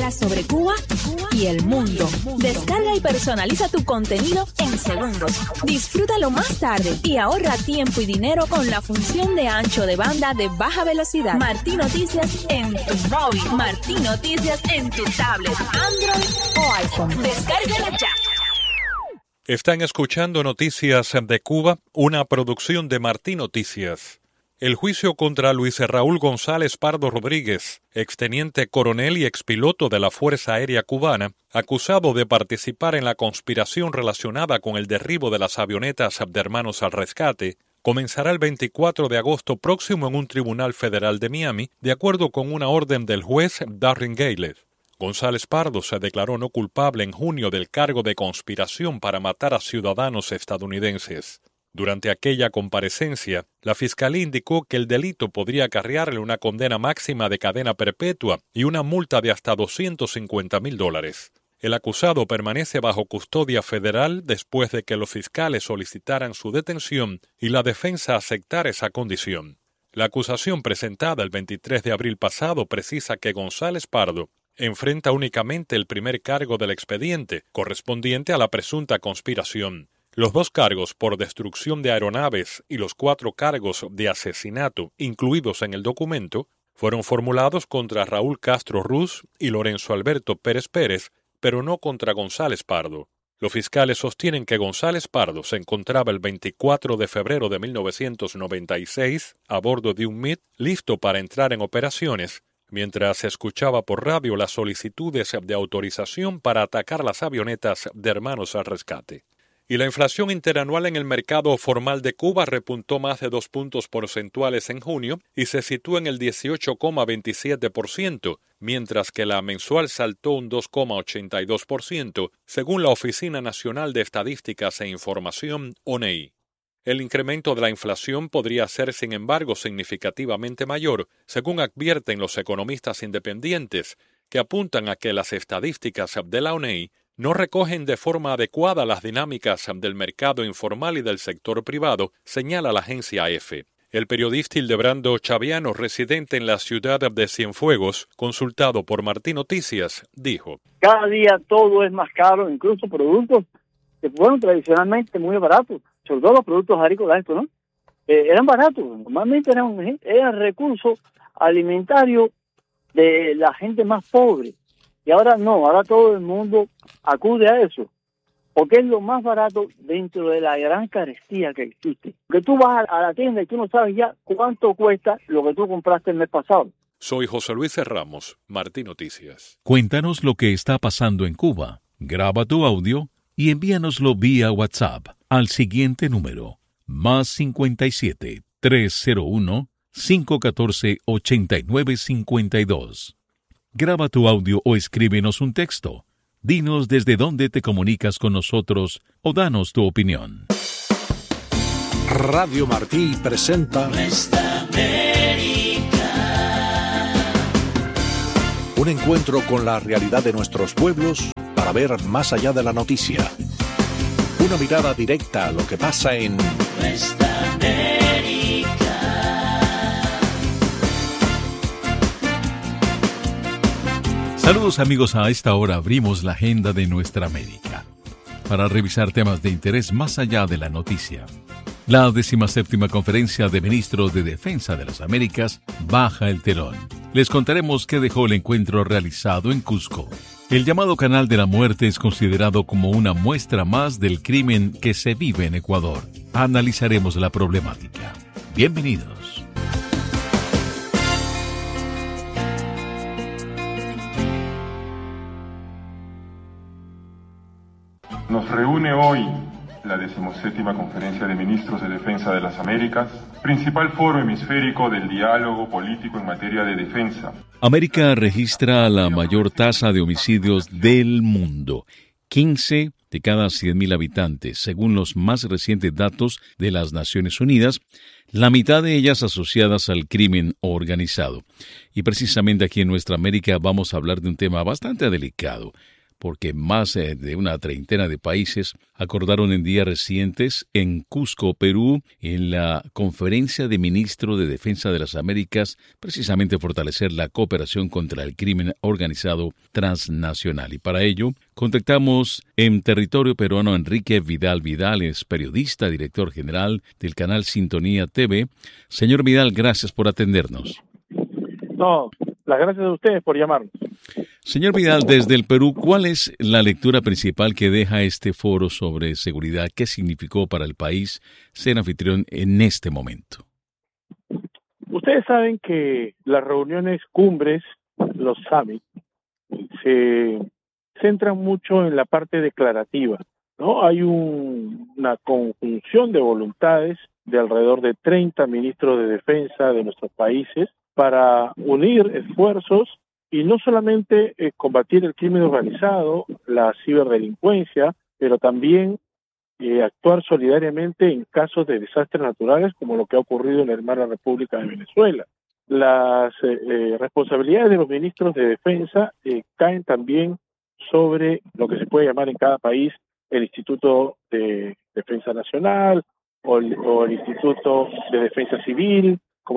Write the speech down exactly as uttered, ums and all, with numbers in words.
habla sobre Cuba y el mundo. Descarga y personaliza tu contenido en segundos. Disfrútalo más tarde y ahorra tiempo y dinero con la función de ancho de banda de baja velocidad. Martí Noticias en tu móvil. Martí Noticias en tu tablet, Android o iPhone. Descárgala ya. Están escuchando Noticias de Cuba, una producción de Martí Noticias. El juicio contra Luis Raúl González Pardo Rodríguez, exteniente coronel y expiloto de la Fuerza Aérea Cubana, acusado de participar en la conspiración relacionada con el derribo de las avionetas de Hermanos al Rescate, comenzará el veinticuatro de agosto próximo en un tribunal federal de Miami, de acuerdo con una orden del juez Darren Gales. González Pardo se declaró no culpable en junio del cargo de conspiración para matar a ciudadanos estadounidenses. Durante aquella comparecencia, la Fiscalía indicó que el delito podría acarrearle una condena máxima de cadena perpetua y una multa de hasta doscientos cincuenta mil dólares. El acusado permanece bajo custodia federal después de que los fiscales solicitaran su detención y la defensa aceptara esa condición. La acusación presentada el veintitrés de abril pasado precisa que González Pardo enfrenta únicamente el primer cargo del expediente, correspondiente a la presunta conspiración. Los dos cargos por destrucción de aeronaves y los cuatro cargos de asesinato incluidos en el documento fueron formulados contra Raúl Castro Ruz y Lorenzo Alberto Pérez Pérez, pero no contra González Pardo. Los fiscales sostienen que González Pardo se encontraba el veinticuatro de febrero de mil novecientos noventa y seis a bordo de un M I T listo para entrar en operaciones, mientras se escuchaba por radio las solicitudes de autorización para atacar las avionetas de Hermanos al Rescate. Y la inflación interanual en el mercado formal de Cuba repuntó más de dos puntos porcentuales en junio y se sitúa en el dieciocho coma veintisiete por ciento, mientras que la mensual saltó un dos coma ochenta y dos por ciento, según la Oficina Nacional de Estadísticas e Información, O N E I. El incremento de la inflación podría ser, sin embargo, significativamente mayor, según advierten los economistas independientes, que apuntan a que las estadísticas de la O N E I no recogen de forma adecuada las dinámicas del mercado informal y del sector privado, señala la agencia E F E. El periodista Hildebrando Chaviano, residente en la ciudad de Cienfuegos, consultado por Martí Noticias, dijo: Cada día todo es más caro, incluso productos que fueron tradicionalmente muy baratos, sobre todo los productos agrícolas, esto, ¿no? Eh, eran baratos, normalmente eran, eran recursos alimentarios de la gente más pobre. Y ahora no, ahora todo el mundo acude a eso, porque es lo más barato dentro de la gran carestía que existe. Que tú vas a la tienda y tú no sabes ya cuánto cuesta lo que tú compraste el mes pasado. Soy José Luis Ramos, Martí Noticias. Cuéntanos lo que está pasando en Cuba. Graba tu audio y envíanoslo vía WhatsApp al siguiente número, más cincuenta y siete, trescientos uno, quinientos catorce, ochenta y nueve cincuenta y dos. Graba tu audio o escríbenos un texto. Dinos desde dónde te comunicas con nosotros o danos tu opinión. Radio Martí presenta Nuestra América. Un encuentro con la realidad de nuestros pueblos para ver más allá de la noticia. Una mirada directa a lo que pasa en Nuestra América. Saludos amigos, a esta hora abrimos la agenda de Nuestra América para revisar temas de interés más allá de la noticia. La decimoséptima Conferencia de Ministros de Defensa de las Américas baja el telón. Les contaremos qué dejó el encuentro realizado en Cusco. El llamado Canal de la Muerte es considerado como una muestra más del crimen que se vive en Ecuador. Analizaremos la problemática. Bienvenidos. Nos reúne hoy la decimoséptima Conferencia de Ministros de Defensa de las Américas, principal foro hemisférico del diálogo político en materia de defensa. América registra la mayor tasa de homicidios del mundo, quince de cada cien mil habitantes, según los más recientes datos de las Naciones Unidas, la mitad de ellas asociadas al crimen organizado. Y precisamente aquí en Nuestra América vamos a hablar de un tema bastante delicado, porque más eh, de una treintena de países acordaron en días recientes en Cusco, Perú, en la Conferencia de Ministros de Defensa de las Américas, precisamente fortalecer la cooperación contra el crimen organizado transnacional. Y para ello, contactamos en territorio peruano a Enrique Vidal Vidal, es periodista, director general del canal Sintonía T V. Señor Vidal, gracias por atendernos. No, las gracias a ustedes por llamarnos. Señor Vidal, desde el Perú, ¿cuál es la lectura principal que deja este foro sobre seguridad? ¿Qué significó para el país ser anfitrión en este momento? Ustedes saben que las reuniones cumbres, los summits, se centran mucho en la parte declarativa, ¿no? Hay un, una conjunción de voluntades de alrededor de treinta ministros de defensa de nuestros países para unir esfuerzos y no solamente eh, combatir el crimen organizado, la ciberdelincuencia, pero también eh, actuar solidariamente en casos de desastres naturales como lo que ha ocurrido en la hermana República de Venezuela. Las eh, eh, responsabilidades de los ministros de defensa eh, caen también sobre lo que se puede llamar en cada país el Instituto de Defensa Nacional o el, o el Instituto de Defensa Civil